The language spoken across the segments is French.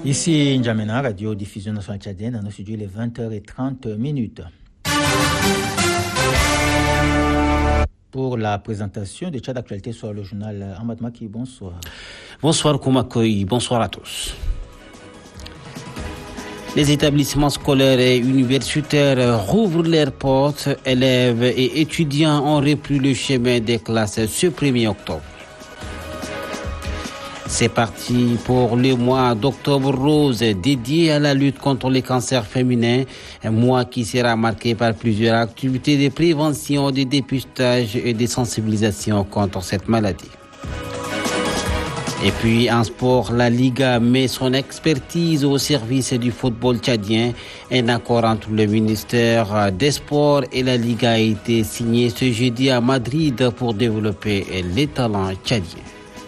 Ici N'Djamena, radio diffusion nationale tchadienne, dans nos studios, il est 20h30. Pour la présentation de Tchad Actualité sur le journal Ahmad Maki, bonsoir. Bonsoir Koumakoy, bonsoir à tous. Les établissements scolaires et universitaires rouvrent leurs portes. Élèves et étudiants ont repris le chemin des classes ce 1er octobre. C'est parti pour le mois d'octobre rose dédié à la lutte contre les cancers féminins, un mois qui sera marqué par plusieurs activités de prévention, de dépistage et de sensibilisation contre cette maladie. Et puis en sport, la Liga met son expertise au service du football tchadien. Un accord entre le ministère des Sports et la Liga a été signé ce jeudi à Madrid pour développer les talents tchadiens.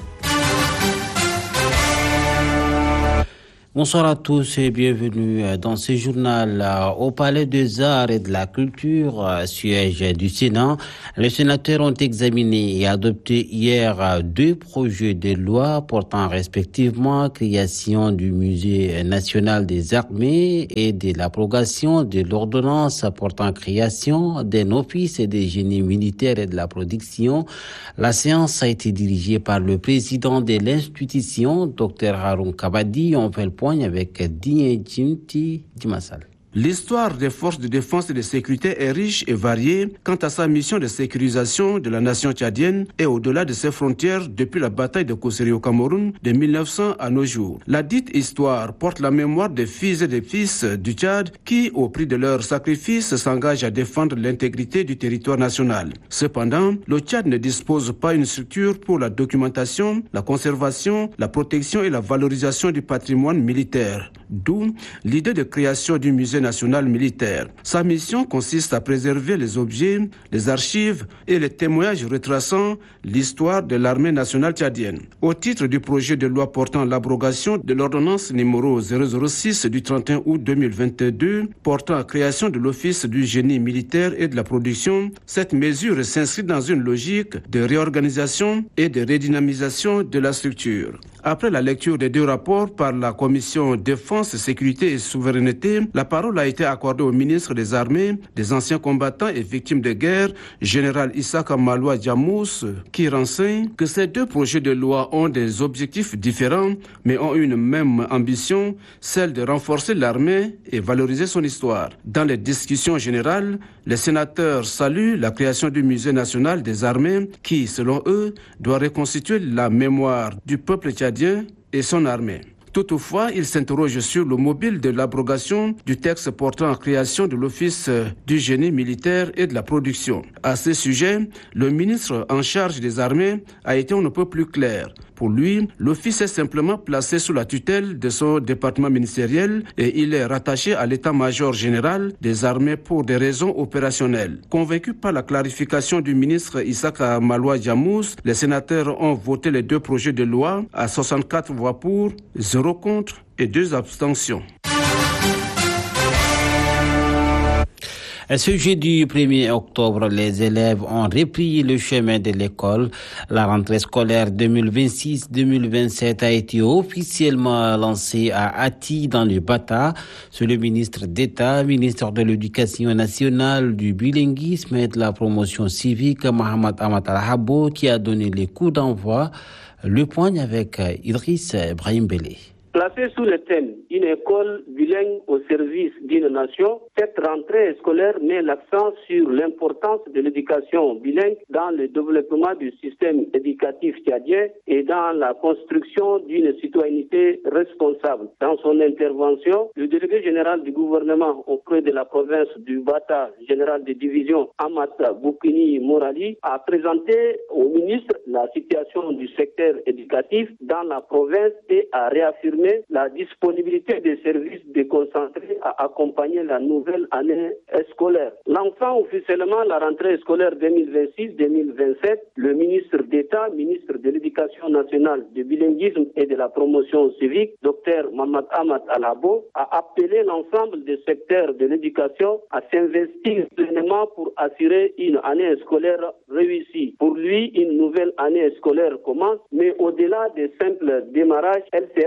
Bonsoir à tous et bienvenue dans ce journal. Au Palais des Arts et de la Culture, siège du Sénat, les sénateurs ont examiné et adopté hier 2 projets de loi portant respectivement création du Musée national des armées et de l'abrogation de l'ordonnance portant création d'un office des génies militaires et de la production. La séance a été dirigée par le président de l'institution, Dr Haroun Kabadi. On fait le point avec Digne Jimti Dimassal. L'histoire des forces de défense et de sécurité est riche et variée quant à sa mission de sécurisation de la nation tchadienne et au-delà de ses frontières depuis la bataille de Kosséri au Cameroun de 1900 à nos jours. La dite histoire porte la mémoire des filles et des fils du Tchad qui, au prix de leur sacrifice, s'engagent à défendre l'intégrité du territoire national. Cependant, le Tchad ne dispose pas d'une structure pour la documentation, la conservation, la protection et la valorisation du patrimoine militaire. D'où l'idée de création du musée national militaire. Sa mission consiste à préserver les objets, les archives et les témoignages retraçant l'histoire de l'armée nationale tchadienne. Au titre du projet de loi portant l'abrogation de l'ordonnance numéro 006 du 31 août 2022 portant la création de l'office du génie militaire et de la production, cette mesure s'inscrit dans une logique de réorganisation et de redynamisation de la structure. Après la lecture des 2 rapports par la commission Défense, Sécurité et Souveraineté, la parole a été accordée au ministre des Armées, des anciens combattants et victimes de guerre, général Issaka Maloua Djamous, qui renseigne que ces 2 projets de loi ont des objectifs différents, mais ont une même ambition, celle de renforcer l'armée et valoriser son histoire. Dans les discussions générales, les sénateurs saluent la création du Musée national des armées qui, selon eux, doit reconstituer la mémoire du peuple tchadien et son armée. Toutefois, il s'interroge sur le mobile de l'abrogation du texte portant la création de l'Office du génie militaire et de la production. À ce sujet, le ministre en charge des armées a été on ne peut plus clair. Pour lui, l'office est simplement placé sous la tutelle de son département ministériel et il est rattaché à l'état-major général des armées pour des raisons opérationnelles. Convaincus par la clarification du ministre Issaka Maloua Djamous, les sénateurs ont voté les 2 projets de loi à 64 voix pour, 0 contre et 2 abstentions. Ce jeudi 1er octobre, les élèves ont repris le chemin de l'école. La rentrée scolaire 2026-2027 a été officiellement lancée à Ati dans le Bata. C'est le ministre d'État, ministre de l'Éducation nationale, du bilinguisme et de la promotion civique, Mohamed Ahmad Al-Habbo, qui a donné les coups d'envoi. Le point avec Idriss Brahim Bélé. Placée sous le thème « Une école bilingue au service d'une nation », cette rentrée scolaire met l'accent sur l'importance de l'éducation bilingue dans le développement du système éducatif tchadien et dans la construction d'une citoyenneté responsable. Dans son intervention, le délégué général du gouvernement auprès de la province du Bata, général de division Amata Boukini Morali, a présenté au ministre la situation du secteur éducatif dans la province et a réaffirmé la disponibilité des services déconcentrés à accompagner la nouvelle année scolaire. Lançant officiellement la rentrée scolaire 2026-2027, le ministre d'État, ministre de l'Éducation nationale, du bilinguisme et de la promotion civique, Dr Mohamed Ahmad Al-Habbo, a appelé l'ensemble des secteurs de l'éducation à s'investir pleinement pour assurer une année scolaire réussie. Pour lui, une nouvelle année scolaire commence, mais au-delà des simples démarrages, elle sera une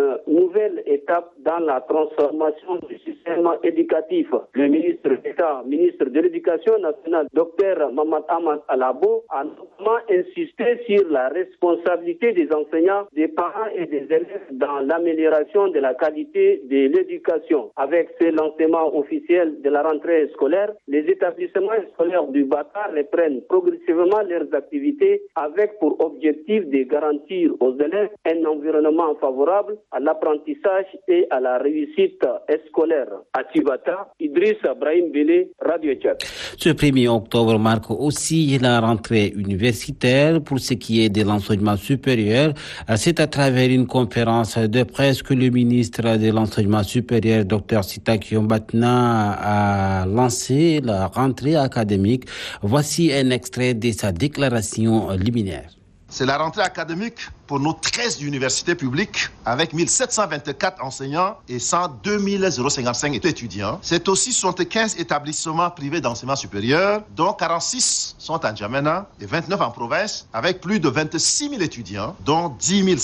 nouvelle étape dans la transformation du système éducatif. Le ministre d'État, ministre de l'Éducation nationale, Dr Mamad Ahmad Alabo, a notamment insisté sur la responsabilité des enseignants, des parents et des élèves dans l'amélioration de la qualité de l'éducation. Avec ce lancement officiel de la rentrée scolaire, les établissements scolaires du Bata reprennent progressivement leurs activités avec pour objectif de garantir aux élèves un environnement favorable à l'apprentissage et à la réussite scolaire. À Tibata, Idriss Brahim Bélé, Radio Tchad. Ce 1er octobre marque aussi la rentrée universitaire pour ce qui est de l'enseignement supérieur. C'est à travers une conférence de presse que le ministre de l'enseignement supérieur, Dr Sitak Yombatna, a lancé la rentrée académique. Voici un extrait de sa déclaration liminaire. C'est la rentrée académique pour nos 13 universités publiques avec 1724 enseignants et 102 055 étudiants. C'est aussi 75 établissements privés d'enseignement supérieur, dont 46 sont en N'Djamena et 29 en province, avec plus de 26 000 étudiants, dont 10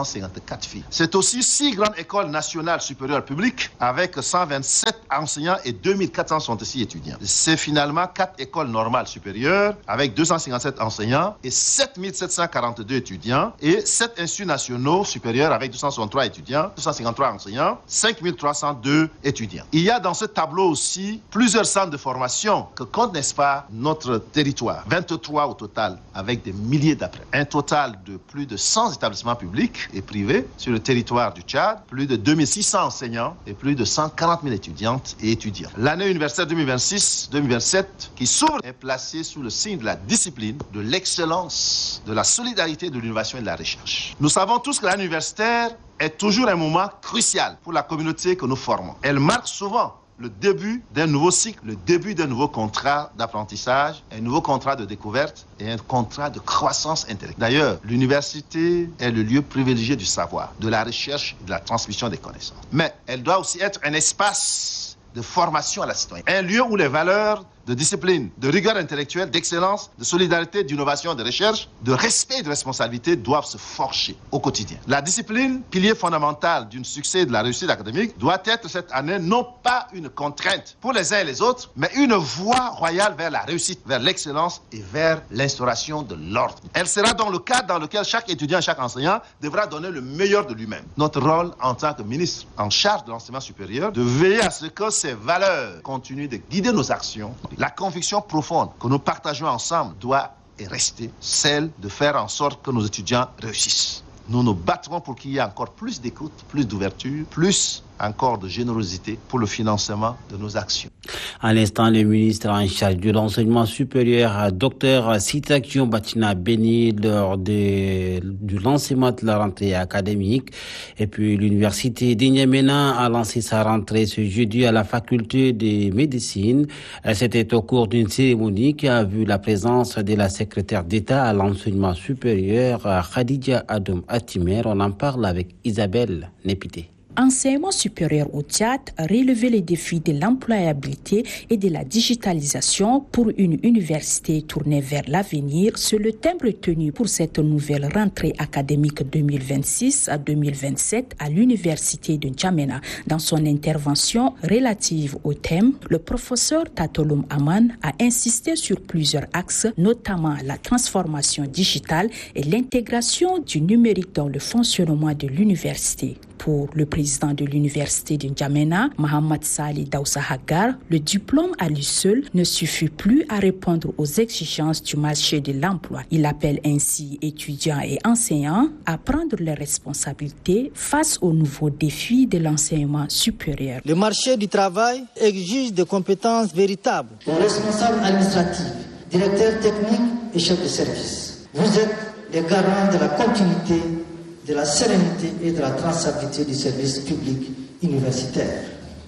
754 filles. C'est aussi 6 grandes écoles nationales supérieures publiques avec 127 enseignants et 2466 étudiants. C'est finalement 4 écoles normales supérieures avec 257 enseignants et 7 742 étudiants et 7 instituts nationaux supérieurs avec 263 étudiants, 253 enseignants, 5 302 étudiants. Il y a dans ce tableau aussi plusieurs centres de formation que compte, n'est-ce pas, notre territoire. 23 au total, avec des milliers d'apprenants. Un total de plus de 100 établissements publics et privés sur le territoire du Tchad, plus de 2600 enseignants et plus de 140 000 étudiantes et étudiants. L'année universitaire 2026-2027 qui s'ouvre est placée sous le signe de la discipline, de l'excellence, de la solidarité, de l'innovation et de la recherche. Nous savons tous que l'année universitaire est toujours un moment crucial pour la communauté que nous formons. Elle marque souvent le début d'un nouveau cycle, le début d'un nouveau contrat d'apprentissage, un nouveau contrat de découverte et un contrat de croissance intellectuelle. D'ailleurs, l'université est le lieu privilégié du savoir, de la recherche et de la transmission des connaissances. Mais elle doit aussi être un espace de formation à la citoyenneté, un lieu où les valeurs de discipline, de rigueur intellectuelle, d'excellence, de solidarité, d'innovation, de recherche, de respect et de responsabilité doivent se forger au quotidien. La discipline, pilier fondamental d'un succès et de la réussite académique, doit être cette année non pas une contrainte pour les uns et les autres, mais une voie royale vers la réussite, vers l'excellence et vers l'instauration de l'ordre. Elle sera dans le cadre dans lequel chaque étudiant et chaque enseignant devra donner le meilleur de lui-même. Notre rôle en tant que ministre en charge de l'enseignement supérieur, de veiller à ce que ces valeurs continuent de guider nos actions. La conviction profonde que nous partageons ensemble doit et rester celle de faire en sorte que nos étudiants réussissent. Nous nous battrons pour qu'il y ait encore plus d'écoute, plus d'ouverture, plus encore de générosité pour le financement de nos actions. À l'instant, le ministre en charge de l'enseignement supérieur, Dr Sitak Yombatna, béni lors du lancement de la rentrée académique. Et puis, l'université de N'Djamena a lancé sa rentrée ce jeudi à la faculté de médecine. C'était au cours d'une cérémonie qui a vu la présence de la secrétaire d'État à l'enseignement supérieur, Khadija Adoum Atimer. On en parle avec Isabelle Népité. Enseignement supérieur au Tchad, relever les défis de l'employabilité et de la digitalisation pour une université tournée vers l'avenir, c'est le thème retenu pour cette nouvelle rentrée académique 2026 à 2027 à l'université de N'Djamena. Dans son intervention relative au thème, le professeur Tatoloum Aman a insisté sur plusieurs axes, notamment la transformation digitale et l'intégration du numérique dans le fonctionnement de l'université. Pour le président de l'université de N'Djamena, Mohamed Sali Daoussa Hagar, le diplôme à lui seul ne suffit plus à répondre aux exigences du marché de l'emploi. Il appelle ainsi étudiants et enseignants à prendre leurs responsabilités face aux nouveaux défis de l'enseignement supérieur. Le marché du travail exige des compétences véritables. Les responsables administratifs, directeurs techniques et chefs de service, vous êtes les garants de la continuité, de la sérénité et de la traçabilité du service public universitaire.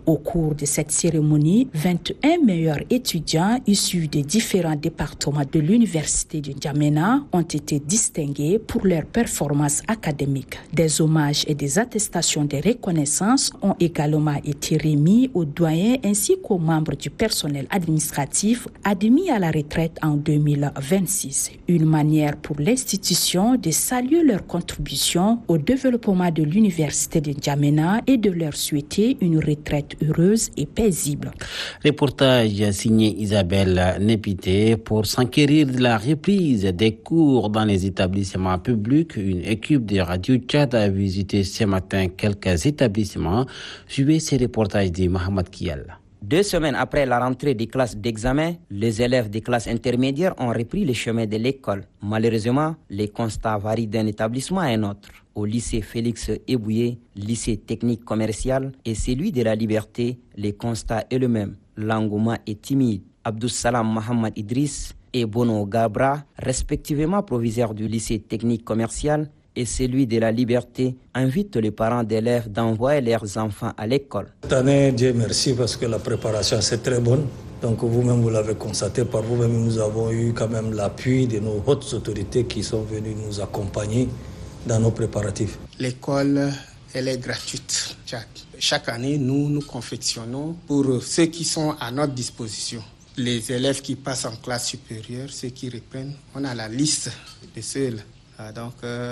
Au cours de cette cérémonie, 21 meilleurs étudiants issus des différents départements de l'université de N'Djamena ont été distingués pour leur performance académique. Des hommages et des attestations de reconnaissance ont également été remis aux doyens ainsi qu'aux membres du personnel administratif admis à la retraite en 2026. Une manière pour l'institution de saluer leur contribution au développement de l'université de N'Djamena et de leur souhaiter une retraite heureuse et paisible. Reportage signé Isabelle Népité. Pour s'enquérir de la reprise des cours dans les établissements publics, une équipe de Radio Tchad a visité ce matin quelques établissements. Suivez ces reportages de Mohamed Kial. 2 semaines après la rentrée des classes d'examen, les élèves des classes intermédiaires ont repris le chemin de l'école. Malheureusement, les constats varient d'un établissement à un autre. Au lycée Félix Ebouye, lycée technique commercial et celui de la Liberté, les constats est le même. L'engouement est timide. Abdou Salam Mohamed Idriss et Bono Gabra, respectivement proviseurs du lycée technique commercial et celui de la Liberté, invitent les parents d'élèves d'envoyer leurs enfants à l'école. Cette année, Dieu merci, parce que la préparation c'est très bonne. Donc vous-même, vous l'avez constaté par vous-même, nous avons eu quand même l'appui de nos hautes autorités qui sont venues nous accompagner dans nos préparatifs. L'école, elle est gratuite. Chaque année, nous confectionnons pour ceux qui sont à notre disposition. Les élèves qui passent en classe supérieure, ceux qui reprennent, on a la liste de ceux-là. Donc,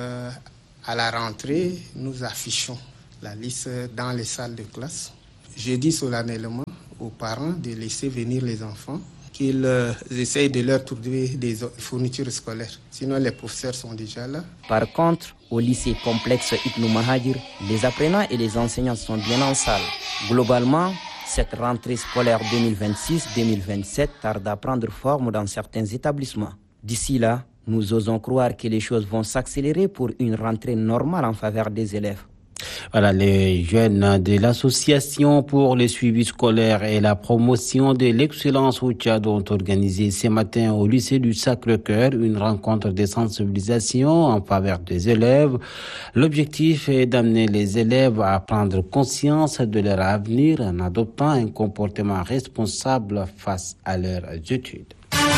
à la rentrée, nous affichons la liste dans les salles de classe. Je dis solennellement aux parents de laisser venir les enfants, qu'ils essayent de leur trouver des fournitures scolaires. Sinon, les professeurs sont déjà là. Par contre, au lycée complexe Ibn Mahadir, les apprenants et les enseignants sont bien en salle. Globalement, cette rentrée scolaire 2026-2027 tarde à prendre forme dans certains établissements. D'ici là, nous osons croire que les choses vont s'accélérer pour une rentrée normale en faveur des élèves. Voilà, les jeunes de l'association pour le suivi scolaire et la promotion de l'excellence au Tchad ont organisé ce matin au lycée du Sacré-Cœur une rencontre de sensibilisation en faveur des élèves. L'objectif est d'amener les élèves à prendre conscience de leur avenir en adoptant un comportement responsable face à leurs études.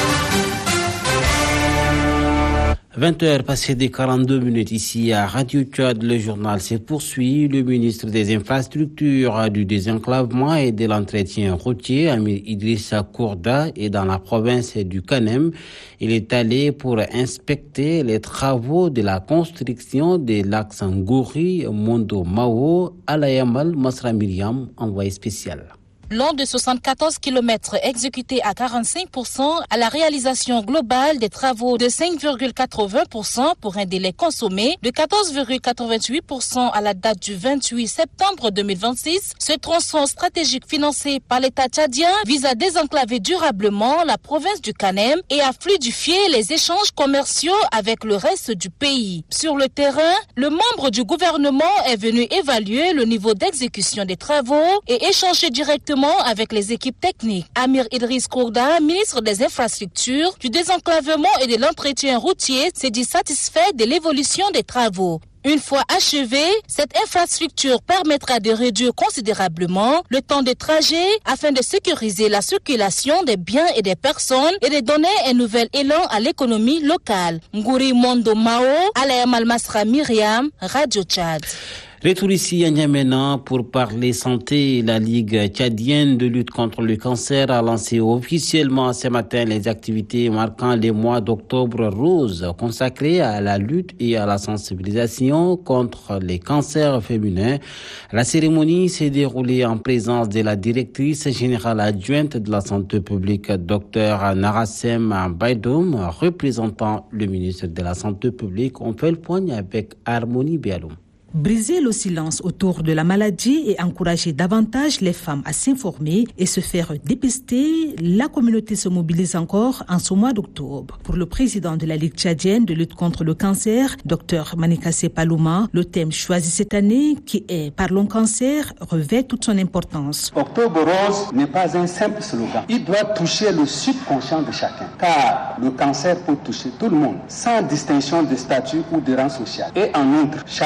20h passées de 42 minutes ici à Radio Tchad, le journal se poursuit. Le ministre des Infrastructures, du Désenclavement et de l'Entretien routier, Amir Idrissa Kourda, est dans la province du Kanem. Il est allé pour inspecter les travaux de la construction de l'axe Ngouri, Mondo Mao, Alayamal, Masra Myriam, envoyé spécial. Long de 74 km exécutés à 45% à la réalisation globale des travaux de 5,80% pour un délai consommé de 14,88% à la date du 28 septembre 2026. Ce tronçon stratégique financé par l'État tchadien vise à désenclaver durablement la province du Kanem et à fluidifier les échanges commerciaux avec le reste du pays. Sur le terrain, le membre du gouvernement est venu évaluer le niveau d'exécution des travaux et échanger directement avec les équipes techniques. Amir Idriss Kourda, ministre des Infrastructures, du Désenclavement et de l'Entretien routier, s'est dit satisfait de l'évolution des travaux. Une fois achevée, cette infrastructure permettra de réduire considérablement le temps de trajet afin de sécuriser la circulation des biens et des personnes et de donner un nouvel élan à l'économie locale. Ngouri Mondo Mao, Alayamal Masra Myriam, Radio Tchad. Retour ici à N'Djamena pour parler santé. La Ligue tchadienne de lutte contre le cancer a lancé officiellement ce matin les activités marquant les mois d'octobre rose consacrés à la lutte et à la sensibilisation contre les cancers féminins. La cérémonie s'est déroulée en présence de la directrice générale adjointe de la santé publique, Dr Narassem Baidoum, représentant le ministre de la Santé publique. On fait le point avec Harmonie Bialoum. Briser le silence autour de la maladie et encourager davantage les femmes à s'informer et se faire dépister, la communauté se mobilise encore en ce mois d'octobre. Pour le président de la Ligue tchadienne de lutte contre le cancer, Dr Manikassé Palouma, le thème choisi cette année, qui est « Parlons cancer », revêt toute son importance. Octobre rose n'est pas un simple slogan. Il doit toucher le subconscient de chacun, car le cancer peut toucher tout le monde, sans distinction de statut ou de rang social. Et en outre, chacun est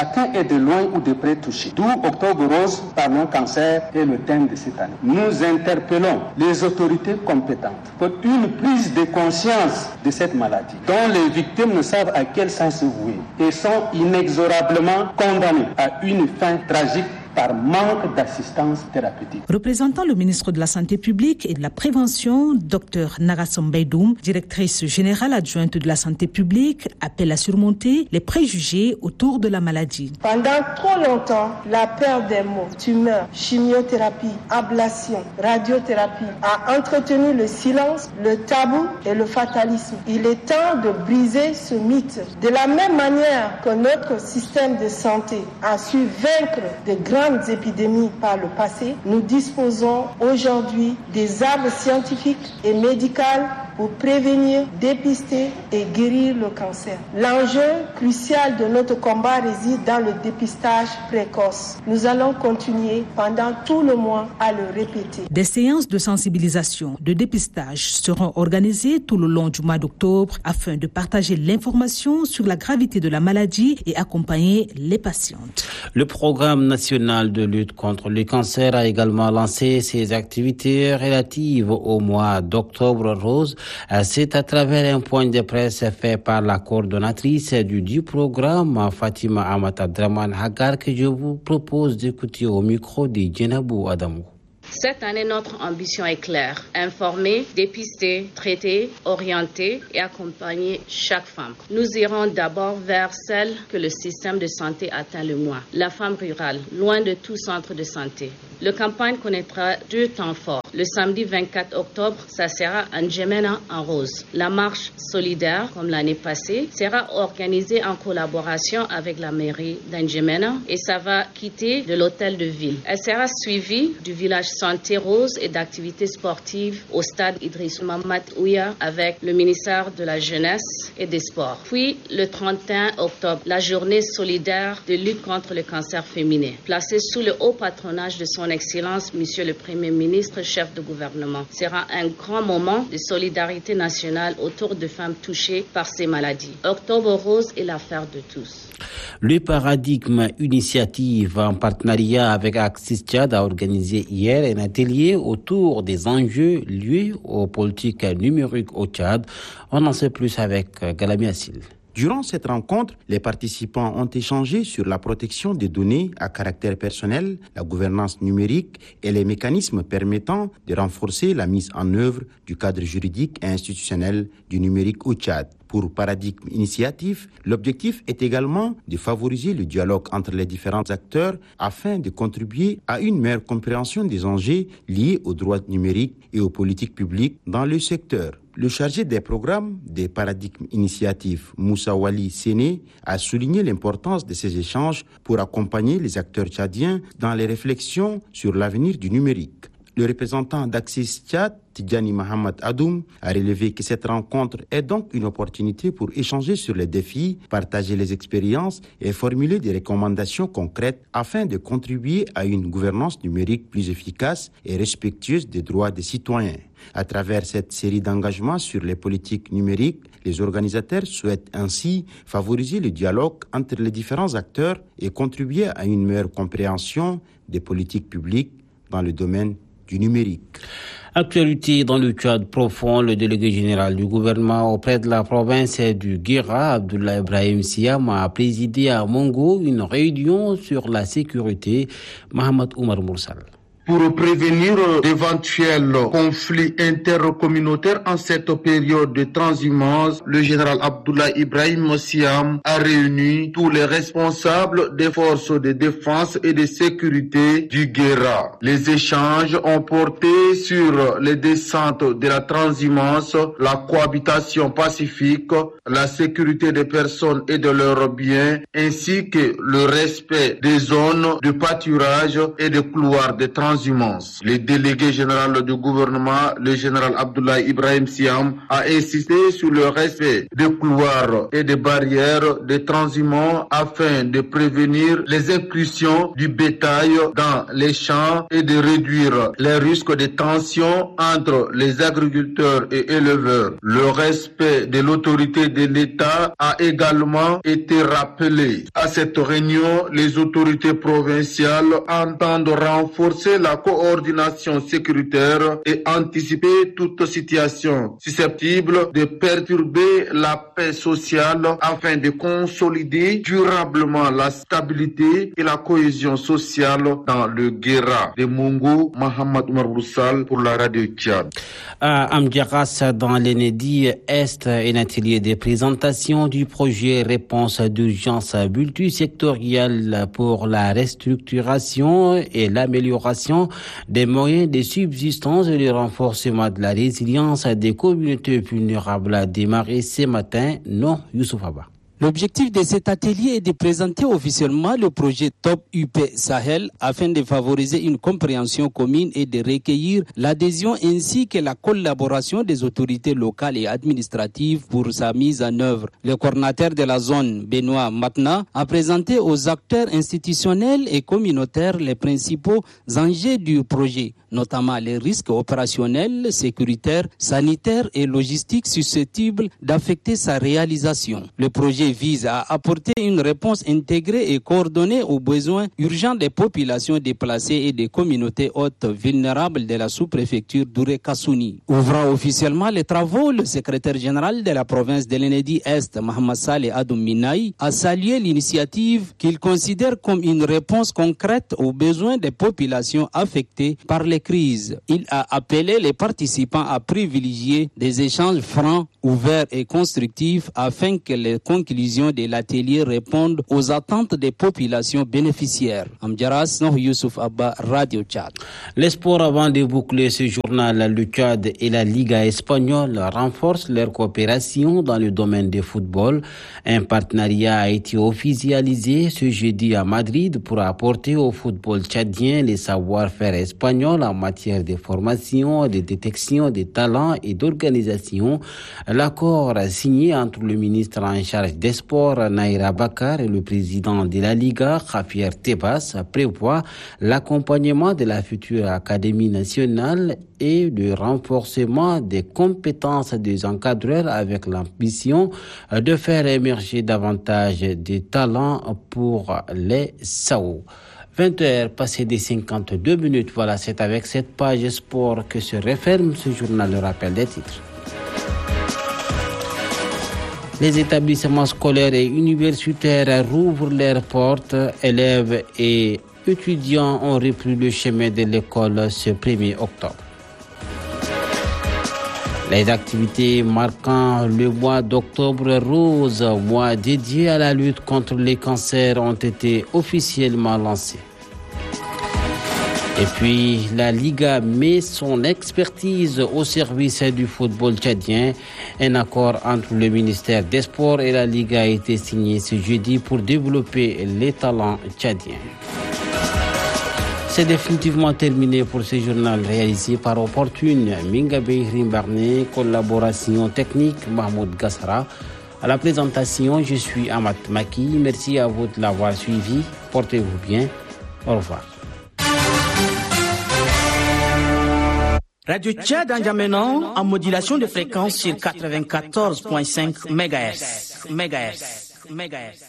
de loin ou de près touchés. D'où Octobre Rose par non-cancer est le thème de cette année. Nous interpellons les autorités compétentes pour une prise de conscience de cette maladie, dont les victimes ne savent à quel sens se vouer et sont inexorablement condamnées à une fin tragique par manque d'assistance thérapeutique. Représentant le ministre de la Santé publique et de la Prévention, Dr Nagasom Baidoum, directrice générale adjointe de la Santé publique, appelle à surmonter les préjugés autour de la maladie. Pendant trop longtemps, la peur des mots, tumeurs, chimiothérapie, ablation, radiothérapie a entretenu le silence, le tabou et le fatalisme. Il est temps de briser ce mythe. De la même manière que notre système de santé a su vaincre de grandes épidémies par le passé, nous disposons aujourd'hui des armes scientifiques et médicales pour prévenir, dépister et guérir le cancer. L'enjeu crucial de notre combat réside dans le dépistage précoce. Nous allons continuer pendant tout le mois à le répéter. Des séances de sensibilisation, de dépistage seront organisées tout le long du mois d'octobre afin de partager l'information sur la gravité de la maladie et accompagner les patientes. Le programme national de lutte contre le cancer a également lancé ses activités relatives au mois d'Octobre Rose. C'est à travers un point de presse fait par la coordonnatrice du programme, Fatima Amata Draman Hagar, que je vous propose d'écouter au micro de Djenabou Adamou. Cette année, notre ambition est claire. Informer, dépister, traiter, orienter et accompagner chaque femme. Nous irons d'abord vers celle que le système de santé atteint le moins, la femme rurale, loin de tout centre de santé. La campagne connaîtra 2 temps forts. Le samedi 24 octobre, ça sera à N'Djamena en rose. La marche solidaire, comme l'année passée, sera organisée en collaboration avec la mairie d'N'Djamena et ça va quitter de l'hôtel de ville. Elle sera suivie du village santé rose et d'activités sportives au stade Idriss Mahamat Ouya avec le ministère de la Jeunesse et des Sports. Puis le 31 octobre, la journée solidaire de lutte contre le cancer féminin, placée sous le haut patronage de son Excellence, Monsieur le Premier ministre, chef de gouvernement. Sera un grand moment de solidarité nationale autour de femmes touchées par ces maladies. Octobre Rose est l'affaire de tous. Le Paradigme Initiative, en partenariat avec Axis Tchad, a organisé hier un atelier autour des enjeux liés aux politiques numériques au Tchad. On en sait plus avec Galami Assil. Durant cette rencontre, les participants ont échangé sur la protection des données à caractère personnel, la gouvernance numérique et les mécanismes permettant de renforcer la mise en œuvre du cadre juridique et institutionnel du numérique au Tchad. Pour Paradigme Initiative, l'objectif est également de favoriser le dialogue entre les différents acteurs afin de contribuer à une meilleure compréhension des enjeux liés aux droits numériques et aux politiques publiques dans le secteur. Le chargé des programmes des Paradigmes Initiative, Moussa Wali Séné, a souligné l'importance de ces échanges pour accompagner les acteurs tchadiens dans les réflexions sur l'avenir du numérique. Le représentant d'Axis Tchad, Tidjani Mohamed Adoum, a relevé que cette rencontre est donc une opportunité pour échanger sur les défis, partager les expériences et formuler des recommandations concrètes afin de contribuer à une gouvernance numérique plus efficace et respectueuse des droits des citoyens. À travers cette série d'engagements sur les politiques numériques, les organisateurs souhaitent ainsi favoriser le dialogue entre les différents acteurs et contribuer à une meilleure compréhension des politiques publiques dans le domaine du numérique. Actualité dans le Tchad profond, le délégué général du gouvernement auprès de la province du Guéra, Abdullah Ibrahim Siam, a présidé à Mongo une réunion sur la sécurité. Mohamed Oumar Moursal. Pour prévenir d'éventuels conflits intercommunautaires en cette période de transhumance, le général Abdullah Ibrahim Siam a réuni tous les responsables des forces de défense et de sécurité du Guéra. Les échanges ont porté sur les descentes de la transhumance, la cohabitation pacifique, la sécurité des personnes et de leurs biens, ainsi que le respect des zones de pâturage et des couloirs de transhumance transhumance. Le délégué général du gouvernement, le général Abdoulaye Ibrahim Siam, a insisté sur le respect des couloirs et des barrières des transhumants afin de prévenir les incursions du bétail dans les champs et de réduire les risques de tension entre les agriculteurs et éleveurs. Le respect de l'autorité de l'État a également été rappelé. À cette réunion, les autorités provinciales entendent renforcer la coordination sécuritaire et anticiper toute situation susceptible de perturber la paix sociale afin de consolider durablement la stabilité et la cohésion sociale dans le Guéra. De Mungo, Mohamed Oumar Broussal pour la radio Tchad. À Amdjaras, dans l'Enedi Est, un atelier de présentation du projet Réponse d'urgence multisectorielle pour la restructuration et l'amélioration des moyens de subsistance et le renforcement de la résilience des communautés vulnérables a démarré ce matin. Non, Youssouf Abba. L'objectif de cet atelier est de présenter officiellement le projet Top UP Sahel afin de favoriser une compréhension commune et de recueillir l'adhésion ainsi que la collaboration des autorités locales et administratives pour sa mise en œuvre. Le coordinateur de la zone, Benoît Matna, a présenté aux acteurs institutionnels et communautaires les principaux enjeux du projet, notamment les risques opérationnels, sécuritaires, sanitaires et logistiques susceptibles d'affecter sa réalisation. Le projet vise à apporter une réponse intégrée et coordonnée aux besoins urgents des populations déplacées et des communautés hautes vulnérables de la sous-préfecture d'Ouré-Kassouni. Ouvrant officiellement les travaux, le secrétaire général de la province de l'Enedi Est, Mohamed Saleh Adoum Minaï, a salué l'initiative qu'il considère comme une réponse concrète aux besoins des populations affectées par les crises. Il a appelé les participants à privilégier des échanges francs, ouverts et constructifs afin que les conclusions de l'atelier répondent aux attentes des populations bénéficiaires. Amdjaras, Noh Youssouf Abba, Radio Tchad. Les sports, avant de boucler ce journal, le Tchad et la Liga espagnole renforcent leur coopération dans le domaine du football. Un partenariat a été officialisé ce jeudi à Madrid pour apporter au football tchadien les savoir-faire espagnols en matière de formation, de détection des talents et d'organisation. L'accord signé entre le ministre en charge des sports, Naira Bakar, et le président de la Liga, Javier Tebas, prévoit l'accompagnement de la future Académie nationale et le renforcement des compétences des encadreurs avec l'ambition de faire émerger davantage de talents pour les SAO. 20h passées des 52 minutes. Voilà, c'est avec cette page sport que se referme ce journal. Le rappel des titres. Les établissements scolaires et universitaires rouvrent leurs portes. Élèves et étudiants ont repris le chemin de l'école ce 1er octobre. Les activités marquant le mois d'octobre rose, mois dédié à la lutte contre les cancers, ont été officiellement lancées. Et puis, la Liga met son expertise au service du football tchadien. Un accord entre le ministère des Sports et la Liga a été signé ce jeudi pour développer les talents tchadiens. C'est définitivement terminé pour ce journal réalisé par Opportune, Mingabe Rimbarné, collaboration technique Mahmoud Gassara. À la présentation, je suis Amat Maki. Merci à vous de l'avoir suivi. Portez-vous bien. Au revoir. Radio Tchad N'Djamena en modulation de fréquence sur 94.5 MHz.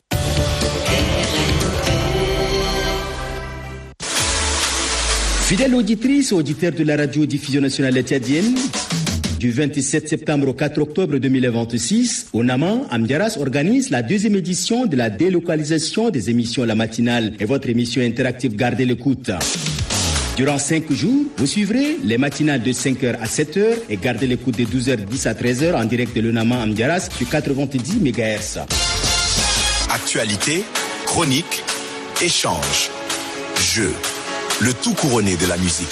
Fidèles auditrices et auditeurs de la radio-diffusion nationale tchadienne, du 27 septembre au 4 octobre 2026, au Naman, Amdjaras organise la deuxième édition de la délocalisation des émissions La Matinale et votre émission interactive Gardez l'écoute. Durant 5 jours, vous suivrez les matinales de 5h à 7h et Gardez l'écoute de 12h10 à 13h en direct de l'Unaman Amdjaras sur 90 MHz. Actualité, chronique, échange, jeu, le tout couronné de la musique.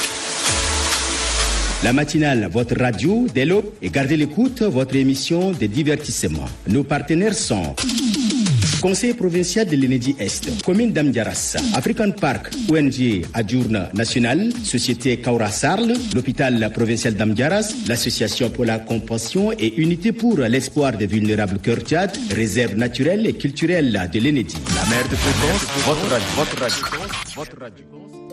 La matinale, votre radio, développe et Gardez l'écoute, votre émission de divertissement. Nos partenaires sont Conseil provincial de l'Enedi Est, commune d'Amdiaras, African Park, ONG Adjourne National, Société Kaura Sarl, l'hôpital provincial d'Amdiaras, l'association pour la compassion et unité pour l'espoir des vulnérables Cœur Tchad, réserve naturelle et culturelle de l'Enedi. La mer de fréquence, votre radio.